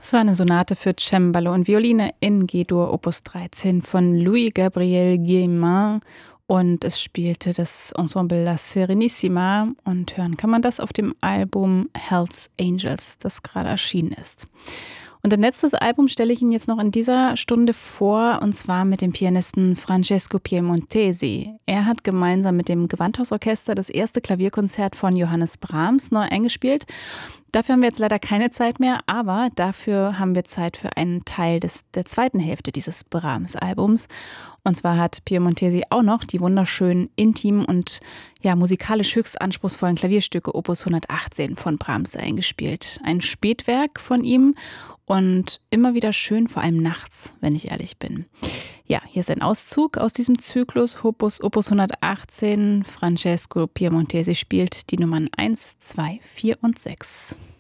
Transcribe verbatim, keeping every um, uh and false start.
Das war eine Sonate für Cembalo und Violine in G-Dur Opus dreizehn von Louis-Gabriel Guillemin und es spielte das Ensemble La Serenissima und hören kann man das auf dem Album Hells Angels, das gerade erschienen ist. Und ein letztes Album stelle ich Ihnen jetzt noch in dieser Stunde vor, und zwar mit dem Pianisten Francesco Piemontesi. Er hat gemeinsam mit dem Gewandhausorchester das erste Klavierkonzert von Johannes Brahms neu eingespielt. Dafür haben wir jetzt leider keine Zeit mehr, aber dafür haben wir Zeit für einen Teil des, der zweiten Hälfte dieses Brahms-Albums. Und zwar hat Piemontesi auch noch die wunderschönen, intimen und ja, musikalisch höchst anspruchsvollen Klavierstücke Opus hundertachtzehn von Brahms eingespielt. Ein Spätwerk von ihm und immer wieder schön, vor allem nachts, wenn ich ehrlich bin. Ja, hier ist ein Auszug aus diesem Zyklus Opus, Opus hundertachtzehn. Francesco Piemontesi spielt die Nummern eins, zwei, vier und sechs.